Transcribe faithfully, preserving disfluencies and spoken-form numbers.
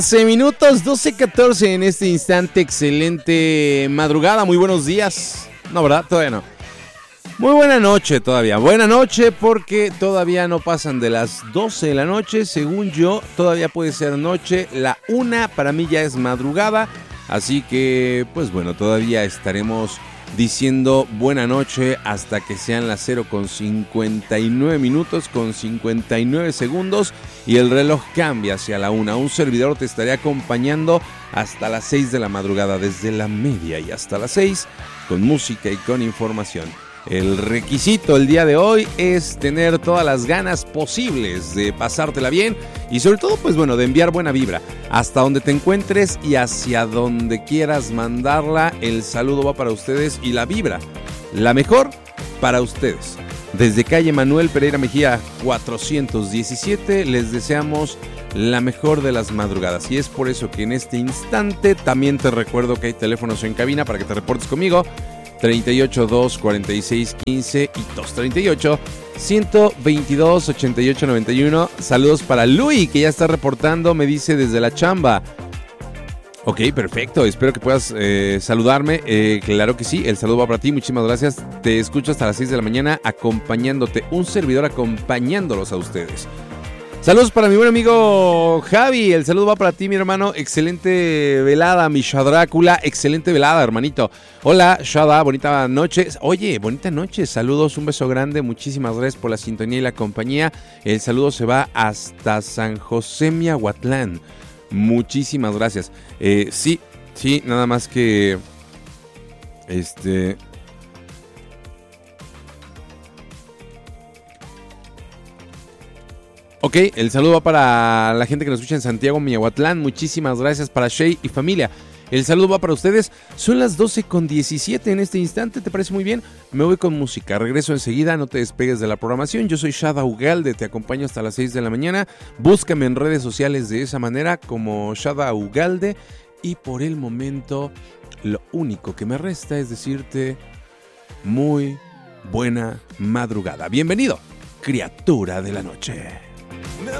doce minutos, doce catorce en este instante, excelente madrugada, muy buenos días. No, ¿verdad? Todavía no. Muy buena noche todavía, buena noche porque todavía no pasan de las doce de la noche, según yo, todavía puede ser noche, la una para mí ya es madrugada, así que pues bueno, todavía estaremos diciendo buena noche hasta que sean las cero con cincuenta y nueve minutos con cincuenta y nueve segundos y el reloj cambia hacia la una. Un servidor te estaré acompañando hasta las seis de la madrugada, desde la media y hasta las seis, con música y con información. El requisito el día de hoy es tener todas las ganas posibles de pasártela bien y sobre todo, pues bueno, de enviar buena vibra hasta donde te encuentres y hacia donde quieras mandarla. El saludo va para ustedes y la vibra, la mejor para ustedes. Desde calle Manuel Pereira Mejía cuatrocientos diecisiete les deseamos la mejor de las madrugadas y es por eso que en este instante también te recuerdo que hay teléfonos en cabina para que te reportes conmigo. treinta y ocho, dos, cuarenta y seis, quince y dos treinta y ocho, ciento veintidós, ochenta y ocho, noventa y uno. Saludos para Luis, que ya está reportando, me dice desde la chamba. Ok, perfecto, espero que puedas eh, saludarme. Eh, claro que sí, el saludo va para ti, muchísimas gracias. Te escucho hasta las seis de la mañana acompañándote, un servidor acompañándolos a ustedes. Saludos para mi buen amigo Javi, el saludo va para ti, mi hermano. Excelente velada, mi Shadrácula, excelente velada, hermanito. Hola, Shada, bonita noche. Oye, bonita noche, saludos, un beso grande, muchísimas gracias por la sintonía y la compañía. El saludo se va hasta San José Miahuatlán. Muchísimas gracias. Eh, sí, sí, nada más que... Este... Ok, el saludo va para la gente que nos escucha en Santiago, Miahuatlán. Muchísimas gracias para Shea y familia. El saludo va para ustedes. Son las doce con diecisiete en este instante. ¿Te parece muy bien? Me voy con música. Regreso enseguida. No te despegues de la programación. Yo soy Shada Ugalde. Te acompaño hasta las seis de la mañana. Búscame en redes sociales de esa manera como Shada Ugalde. Y por el momento, lo único que me resta es decirte muy buena madrugada. Bienvenido, criatura de la noche.